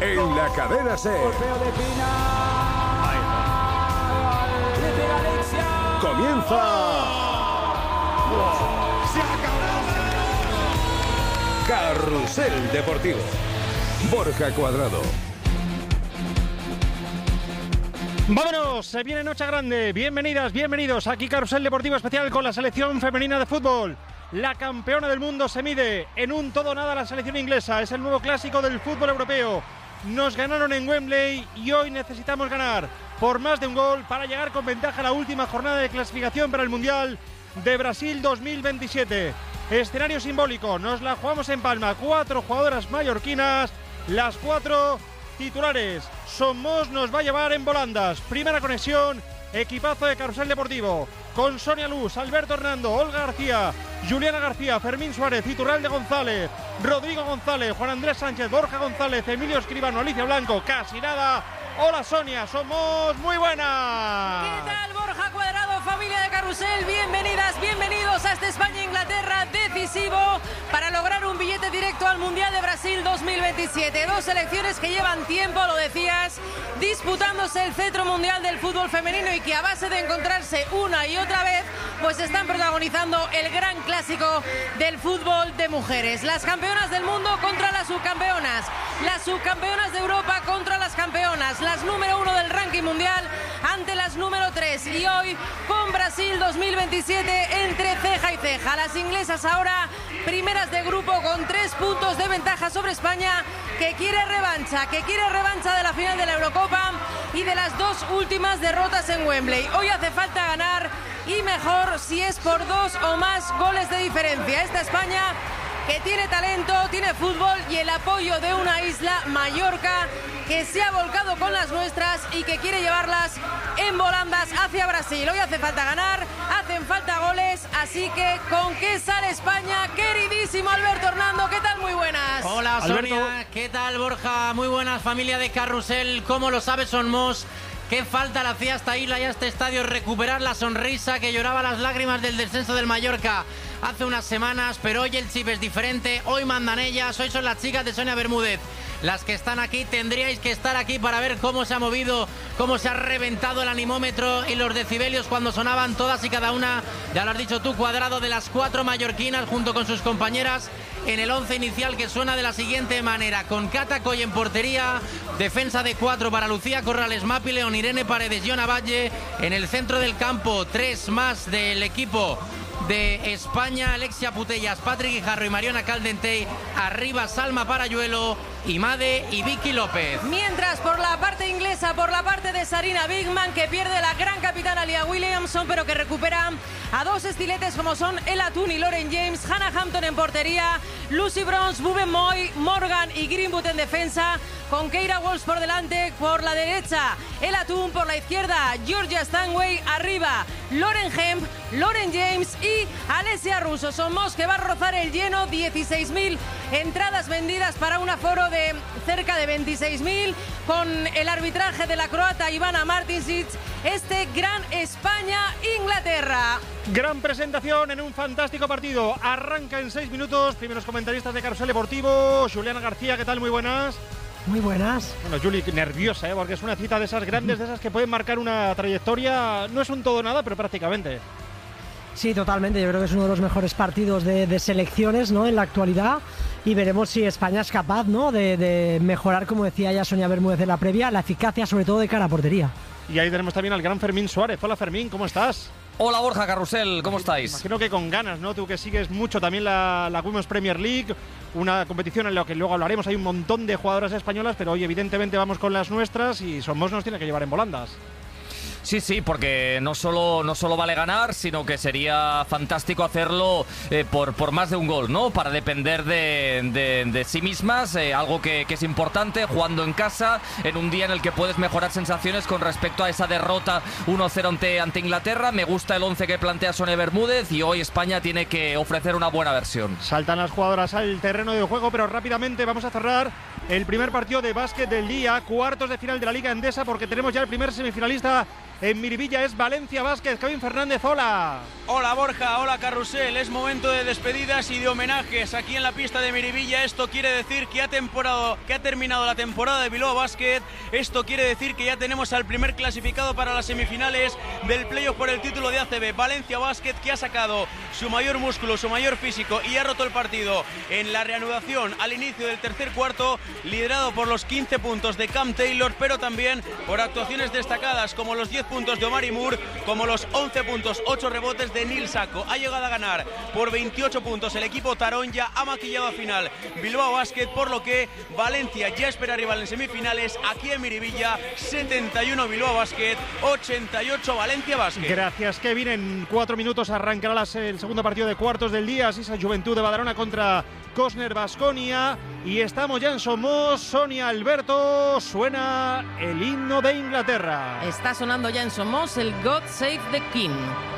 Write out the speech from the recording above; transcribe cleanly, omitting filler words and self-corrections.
En la cadena SER. Comienza. Carrusel Deportivo. Borja Cuadrado. ¡Vámonos! Se viene noche grande. Bienvenidas, bienvenidos. Aquí Carrusel Deportivo especial con la selección femenina de fútbol. La campeona del mundo se mide en un todo nada a la selección inglesa. Es el nuevo clásico del fútbol europeo. Nos ganaron en Wembley y hoy necesitamos ganar por más de un gol para llegar con ventaja a la última jornada de clasificación para el Mundial de Brasil 2027. Escenario simbólico. Nos la jugamos en Palma. 4 jugadoras mallorquinas. Las 4 titulares. Somos nos va a llevar en volandas. Primera conexión, equipazo de Carrusel Deportivo. Con Sonia Luz, Alberto Hernando, Olga García, Juliana García, Fermín Suárez, Iturralde González, Rodrigo González, Juan Andrés Sánchez, Borja González, Emilio Escribano, Alicia Blanco, casi nada. Hola Sonia, somos muy buenas. ¿Qué tal, Borja Cuadrado, familia de Carrusel? Bienvenidas, bienvenidos a este España-Inglaterra decisivo para lograr un billete directo al Mundial de Brasil 2027. Dos selecciones que llevan tiempo, lo decías, disputándose el cetro mundial del fútbol femenino y que a base de encontrarse una y otra vez, pues están protagonizando el gran clásico del fútbol de mujeres. Las campeonas del mundo contra las subcampeonas de Europa contra las campeonas, las número 1 del ranking mundial ante las número 3. Y hoy con Brasil 2027 entre ceja y ceja. Las inglesas ahora primeras de grupo con 3 puntos de ventaja sobre España, que quiere revancha de la final de la Eurocopa y de las 2 últimas derrotas en Wembley. Hoy hace falta ganar y mejor si es por 2 o más goles de diferencia. Esta España que tiene talento, tiene fútbol y el apoyo de una isla, Mallorca, que se ha volcado con las nuestras y que quiere llevarlas en volandas hacia Brasil. Hoy hace falta ganar, hacen falta goles, así que ¿con qué sale España? Queridísimo Alberto Hernando, ¿qué tal? Muy buenas. Hola Sonia, Alberto. ¿Qué tal Borja? Muy buenas, familia de Carrusel. ¿Cómo lo sabes, Somos? ¿Qué falta le hacía a esta isla y a este estadio recuperar la sonrisa que lloraba las lágrimas del descenso del Mallorca hace unas semanas? Pero hoy el chip es diferente, hoy mandan ellas, hoy son las chicas de Sonia Bermúdez las que están aquí. Tendríais que estar aquí para ver cómo se ha movido, cómo se ha reventado el animómetro y los decibelios cuando sonaban todas y cada una, ya lo has dicho tú, Cuadrado, de las 4 mallorquinas junto con sus compañeras en el 11 inicial, que suena de la siguiente manera: con Cata Coll en portería, defensa de 4 para Lucía Corrales, Mapi León, Irene Paredes, Yona Valle. En el centro del campo, 3 más del equipo de España: Alexia Putellas, Patrick Guijarro y Mariona Caldentey. Arriba Salma Parayuelo, Imade y Vicky López. Mientras por la parte inglesa, por la parte de Sarina Bigman, que pierde la gran capitana Leah Williamson, pero que recupera a 2 estiletes como son Ella Toone y Lauren James, Hannah Hampton en portería, Lucy Bronze, Buben Moy, Morgan y Greenwood en defensa, con Keira Walsh por delante, por la derecha Ella Toone, por la izquierda Georgia Stanway, arriba Lauren Hemp, Lauren James y Alessia Russo. Somos que va a rozar el lleno, 16.000 entradas vendidas para un aforo de cerca de 26.000, con el arbitraje de la croata Ivana Martinsic. Este gran España-Inglaterra. Gran presentación en un fantástico partido. Arranca en 6 minutos. Primeros comentaristas de Carrusel Deportivo. Juliana García, ¿qué tal? Muy buenas. Muy buenas. Bueno, Juli, nerviosa, porque es una cita de esas grandes, de esas que pueden marcar una trayectoria. No es un todo nada, pero prácticamente. Sí, totalmente. Yo creo que es uno de los mejores partidos de selecciones, ¿no?, en la actualidad, y veremos si España es capaz, ¿no?, de mejorar, como decía ya Sonia Bermúdez en la previa, la eficacia, sobre todo de cara a portería. Y ahí tenemos también al gran Fermín Suárez. Hola Fermín, ¿cómo estás? Hola Borja, Carrusel, ¿cómo estáis? Imagino que con ganas, ¿no? Tú que sigues mucho también la Women's Premier League, una competición en la que luego hablaremos. Hay un montón de jugadoras españolas, pero hoy evidentemente vamos con las nuestras y Somos nos tiene que llevar en volandas. Sí, porque no solo vale ganar, sino que sería fantástico hacerlo por más de un gol, ¿no? Para depender de sí mismas, algo que es importante, jugando en casa, en un día en el que puedes mejorar sensaciones con respecto a esa derrota 1-0 ante Inglaterra. Me gusta el 11 que plantea Sonia Bermúdez y hoy España tiene que ofrecer una buena versión. Saltan las jugadoras al terreno de juego, pero rápidamente vamos a cerrar el primer partido de básquet del día, cuartos de final de la Liga Endesa, porque tenemos ya el primer semifinalista En Miribilla es Valencia Basket. Kevin Fernández, hola. Hola Borja, hola Carrusel. Es momento de despedidas y de homenajes aquí en la pista de Miribilla. Esto quiere decir que ha terminado la temporada de Bilbao Basket. Esto quiere decir que ya tenemos al primer clasificado para las semifinales del playoff por el título de ACB. Valencia Basket, que ha sacado su mayor músculo, su mayor físico y ha roto el partido en la reanudación al inicio del tercer cuarto, liderado por los 15 puntos de Cam Taylor, pero también por actuaciones destacadas como los 10 puntos de Omari Moore, como los 11 puntos, 8 rebotes de Nil Sacco. Ha llegado a ganar por 28 puntos el equipo Taronja, ha maquillado a final Bilbao Basket, por lo que Valencia ya espera rival en semifinales aquí en Miribilla. 71 Bilbao Basket, 88 Valencia Basket. Gracias, Kevin. En 4 minutos arrancará el segundo partido de cuartos del día. Sisa Juventud de Badalona contra Cosner Baskonia. Y estamos ya en Somos. Sonia, Alberto, suena el himno de Inglaterra. Está sonando ya en Somos el God Save the King.